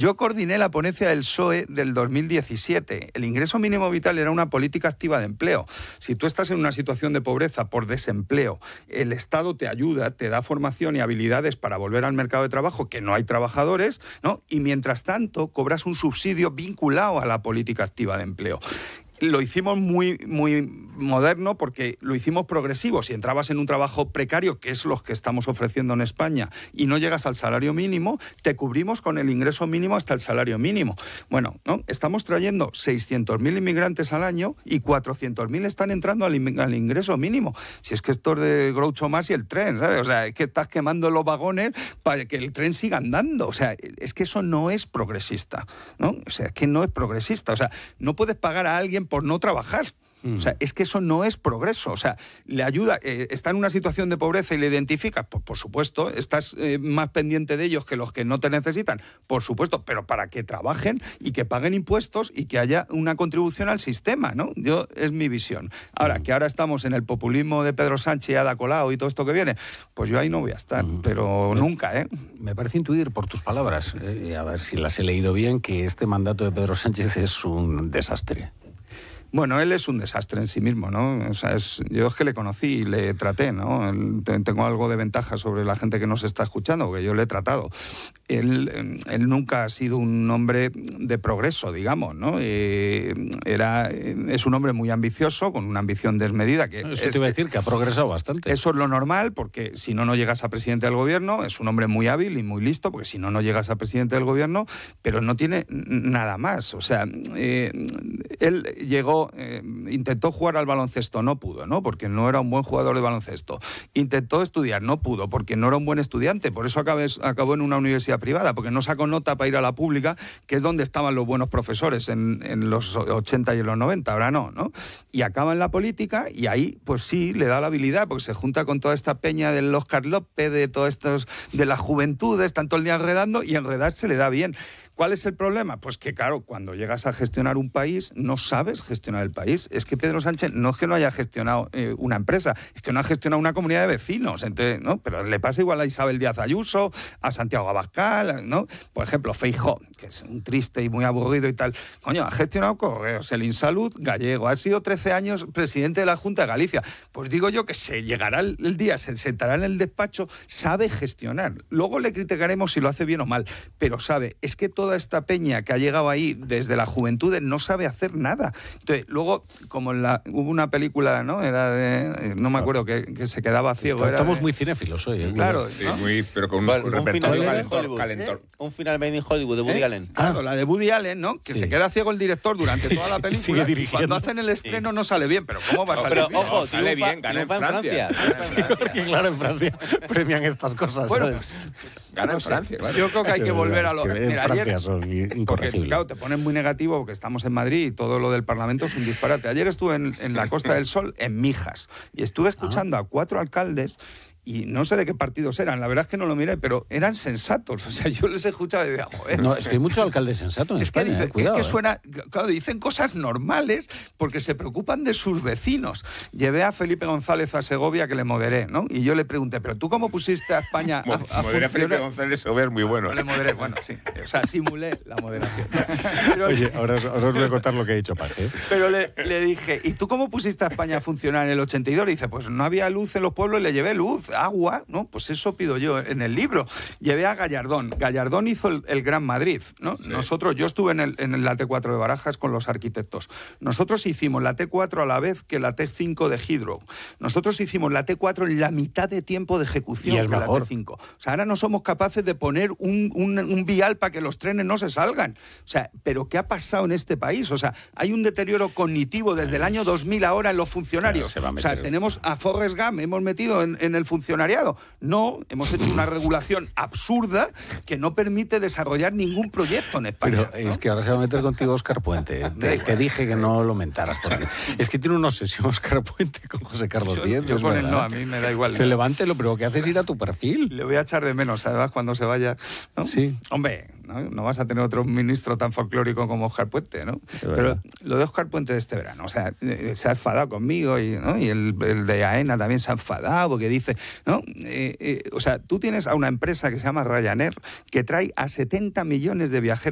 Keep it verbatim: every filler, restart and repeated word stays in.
Yo coordiné la ponencia del P S O E del dos mil diecisiete. El ingreso mínimo vital era una política activa de empleo. Si tú estás en una situación de pobreza por desempleo, el Estado te ayuda, te da formación y habilidades para volver al mercado de trabajo, que no hay trabajadores, ¿no? Y mientras tanto cobras un subsidio vinculado a la política activa de empleo. Lo hicimos muy, muy moderno porque lo hicimos progresivo. Si entrabas en un trabajo precario, que es lo que estamos ofreciendo en España, y no llegas al salario mínimo, te cubrimos con el ingreso mínimo hasta el salario mínimo. Bueno, ¿no? Estamos trayendo seiscientos mil inmigrantes al año y cuatrocientos mil están entrando al, in- al ingreso mínimo. Si es que esto es de Groucho Marx y el tren, ¿sabes? O sea, es que estás quemando los vagones para que el tren siga andando. O sea, es que eso no es progresista, ¿no? O sea, es que no es progresista. O sea, no puedes pagar a alguien por no trabajar. O sea, es que eso no es progreso. O sea, le ayuda, eh, está en una situación de pobreza y le identificas, pues por supuesto, estás eh, más pendiente de ellos que los que no te necesitan, por supuesto, pero para que trabajen y que paguen impuestos y que haya una contribución al sistema, ¿no? Yo, es mi visión. Ahora, mm. que ahora estamos en el populismo de Pedro Sánchez y Ada Colau y todo esto que viene, pues yo ahí no voy a estar, mm. pero me, nunca, ¿eh? Me parece intuir por tus palabras, eh, a ver si las he leído bien, que este mandato de Pedro Sánchez es un desastre. Bueno, él es un desastre en sí mismo, ¿no? O sea, es, yo es que le conocí y le traté, ¿no? Él, tengo algo de ventaja sobre la gente que nos está escuchando, porque yo le he tratado. Él, él nunca ha sido un hombre de progreso, digamos, ¿no? Eh, era, es un hombre muy ambicioso, con una ambición desmedida. Que Eso es, te iba a decir, que ha progresado bastante. Eso es lo normal, porque si no, no llegas a presidente del gobierno. Es un hombre muy hábil y muy listo, porque si no, no llegas a presidente del gobierno, pero no tiene nada más. O sea, eh, él llegó... Eh, intentó jugar al baloncesto, no pudo, ¿no? Porque no era un buen jugador de baloncesto. Intentó estudiar, no pudo, porque no era un buen estudiante. Por eso acabé, acabó en una universidad privada, porque no sacó nota para ir a la pública, que es donde estaban los buenos profesores en, en los ochenta y en los noventa. Ahora no, ¿no? Y acaba en la política y ahí, pues sí, le da la habilidad, porque se junta con toda esta peña del Óscar López, de todos estos, de la juventud, están todo el día enredando, y enredarse le da bien. ¿Cuál es el problema? Pues que, claro, cuando llegas a gestionar un país, no sabes gestionar el país. Es que Pedro Sánchez no es que no haya gestionado eh, una empresa, es que no ha gestionado una comunidad de vecinos. Entonces, ¿no? Pero le pasa igual a Isabel Díaz Ayuso, a Santiago Abascal, ¿no? Por ejemplo, Feijóo, que es un triste y muy aburrido y tal. Coño, ha gestionado Correos, el Insalud gallego, ha sido trece años presidente de la Junta de Galicia. Pues digo yo que se llegará el día, se sentará en el despacho, sabe gestionar. Luego le criticaremos si lo hace bien o mal, pero sabe, es que todo toda esta peña que ha llegado ahí desde la juventud no sabe hacer nada. Entonces, luego, como en la, hubo una película, ¿no? Era de, no me acuerdo, que, que se quedaba ciego. Estamos era de, muy cinéfilos hoy. ¿eh? Claro. Sí, ¿no? muy, pero con bueno, un, un repertorio final calentor. calentor. ¿Eh? Un final made in Hollywood de Woody ¿Eh? Allen. Claro, la de Woody Allen, ¿no? Que sí. se queda ciego el director durante toda la película. Sigue dirigiendo. Cuando hacen el estreno sí. no sale bien, pero ¿cómo va a salir Pero bien? ojo, No, sale triunfa, bien, gana en triunfa Francia. Triunfa en Sí, Francia. porque claro, en Francia premian estas cosas. Bueno, ¿sabes? pues, Gana no en sé. Francia, claro. Yo creo que hay que volver a lo... En Mira, Francia ayer, son porque, incorregibles. claro, te pones muy negativo porque estamos en Madrid y todo lo del Parlamento es un disparate. Ayer estuve en, en la Costa del Sol, en Mijas, y estuve escuchando ah. a cuatro alcaldes y no sé de qué partidos eran, la verdad es que no lo miré, pero eran sensatos. O sea, yo les he escuchado y digo, joder. No, es que hay muchos alcaldes sensatos en es España, que dice, eh, cuidado, es que eh. suena, claro, dicen cosas normales porque se preocupan de sus vecinos. Llevé a Felipe González a Segovia, que le moderé, ¿no? Y yo le pregunté, ¿pero tú cómo pusiste a España a, a Moderé a Felipe González Segovia, es muy bueno. No, le moderé, bueno, sí. O sea, simulé la moderación. Pero, Oye, ahora os, ahora os voy a contar lo que ha dicho Pac, ¿eh? Pero le, le dije, ¿y tú cómo pusiste a España a funcionar en el ochenta y dos? Y dice, pues no había luz en los pueblos y le llevé luz, agua, ¿no? Pues eso pido yo en el libro. Llevé a Gallardón. Gallardón hizo el, el Gran Madrid, ¿no? Sí. Nosotros, yo estuve en, el, en la T cuatro de Barajas con los arquitectos. Nosotros hicimos la T cuatro a la vez que la T cinco de Heathrow. Nosotros hicimos la T cuatro en la mitad de tiempo de ejecución que la T cinco. O sea, ahora no somos capaces de poner un, un, un vial para que los trenes no se salgan. O sea, ¿pero qué ha pasado en este país? O sea, hay un deterioro cognitivo desde el año dos mil ahora en los funcionarios. Claro, o sea, tenemos a Forrest Gump, hemos metido en, en el funcionariado. No, hemos hecho una regulación absurda que no permite desarrollar ningún proyecto en España. Pero ¿no? es que ahora se va a meter contigo Óscar Puente. Te, te dije que no lo mentaras. Porque es que tiene una obsesión Óscar Puente con José Carlos yo, Díez. Yo con él no, a mí me da igual. Se levante, lo primero que hace es ir a tu perfil. Le voy a echar de menos, además, cuando se vaya, ¿no? Sí. Hombre, ¿no? no vas a tener otro ministro tan folclórico como Óscar Puente, ¿no? Pero, Pero lo de Óscar Puente de este verano, o sea, se ha enfadado conmigo y, ¿no? y el, el de AENA también se ha enfadado porque dice, ¿no? Eh, eh, o sea, tú tienes a una empresa que se llama Ryanair que trae a setenta millones de viajeros